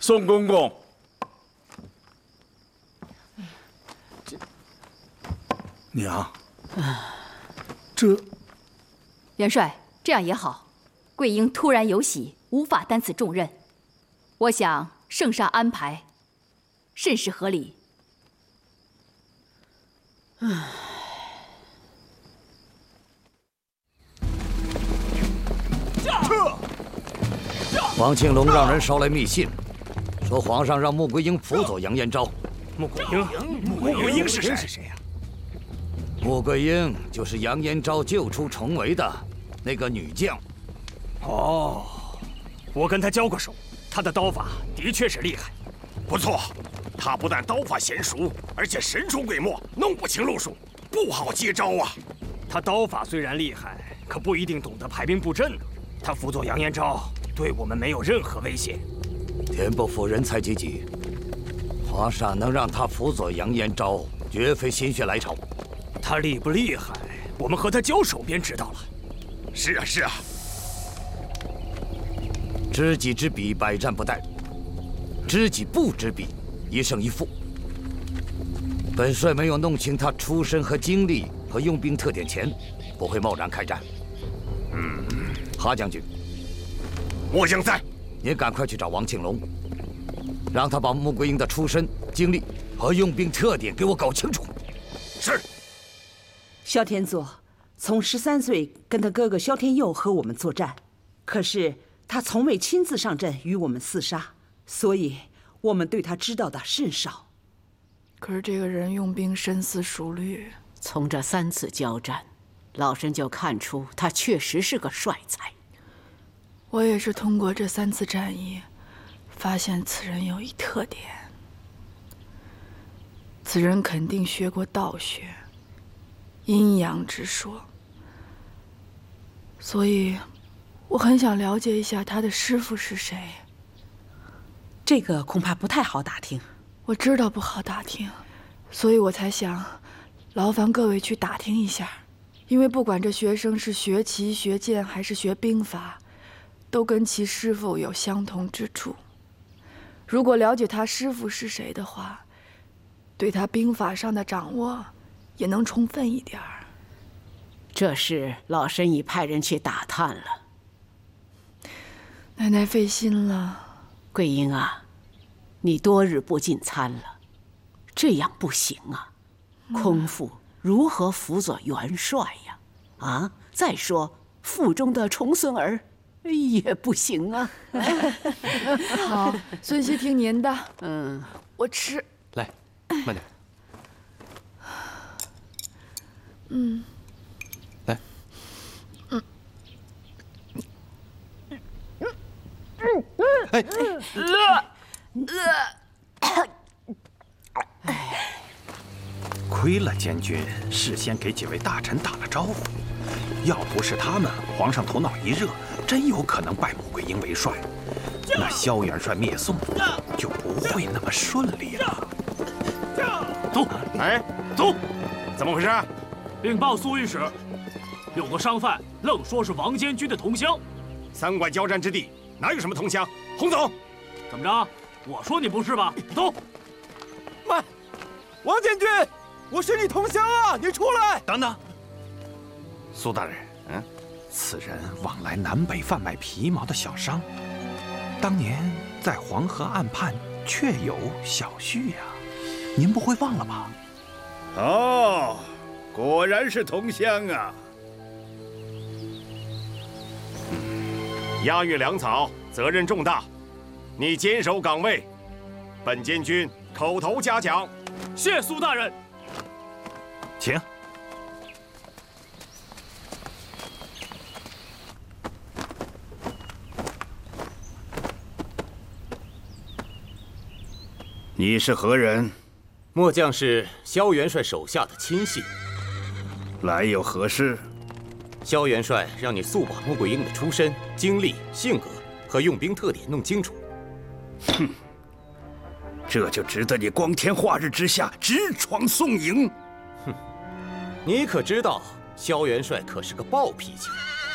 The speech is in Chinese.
宋公公，娘，这元帅，这样也好。桂英突然有喜，无法担此重任，我想圣上安排甚是合理。 王庆龙让人捎来密信，说皇上让穆桂英辅佐杨延昭。 穆桂英是谁呀？ 穆桂英就是杨延昭救出重围的那个女将。 哦，我跟她交过手，她的刀法的确是厉害。 不错，她不但刀法娴熟，而且神出鬼没，弄不清路数，不好接招啊。 她刀法虽然厉害，可不一定懂得排兵布阵呢。她辅佐杨延昭，对我们没有任何威胁。 天不负人才济济，皇上能让他辅佐杨延昭，绝非心血来潮。 他厉不厉害，我们和他交手便知道了。 是啊，是啊。 知己知彼，百战不殆；知己不知彼，一胜一负。本帅没有弄清他出身和经历和用兵特点前，不会贸然开战。哈将军， 末将在。 您赶快去找王庆龙，让他把穆桂英的出身、经历和用兵特点给我搞清楚。 是。 萧天佐从13岁跟他哥哥萧天佑和我们作战，可是他从未亲自上阵与我们厮杀，所以我们对他知道的甚少。 可是这个人用兵深思熟虑， 从这3次交战，老身就看出他确实是个帅才。 我也是通过这3次战役，发现此人有一特点：此人肯定学过道学、阴阳之说，所以我很想了解一下他的师傅是谁。 这个恐怕不太好打听。 我知道不好打听，所以我才想劳烦各位去打听一下，因为不管这学生是学骑、学剑还是学兵法，都跟其师傅有相同之处。如果了解他师傅是谁的话，对他兵法上的掌握也能充分一点儿。 这事老身已派人去打探了。 奶奶费心了。 桂英啊，你多日不进餐了，这样不行啊。空腹如何辅佐元帅呀？啊，再说腹中的重孙儿也不行啊。 好，孙熙听您的。我吃。 来，慢点。来。 亏了监军事先给几位大臣打了招呼，要不是他们，皇上头脑一热，真有可能拜穆桂英为帅，那萧元帅灭宋就不会那么顺利了。 走， 哎，走，怎么回事？ 禀报苏御史，有个商贩愣说是王监军的同乡。 3馆交战之地，哪有什么同乡？轰走！ 怎么着？我说你不是吧？走！ 慢，王监军，我是你同乡啊！你出来！ 等等，苏大人，此人往来南北贩卖皮毛的小商，当年在黄河岸畔确有小婿呀，您不会忘了吧？ 哦，果然是同乡啊！ 押运粮草责任重大，你坚守岗位，本监军口头嘉奖。 谢苏大人。 请。 你是何人？ 末将是萧元帅手下的亲信。 来有何事？ 萧元帅让你速把穆桂英的出身、经历、性格和用兵特点弄清楚。 哼，这就值得你光天化日之下直闯宋营？ 哼，你可知道萧元帅可是个暴脾气，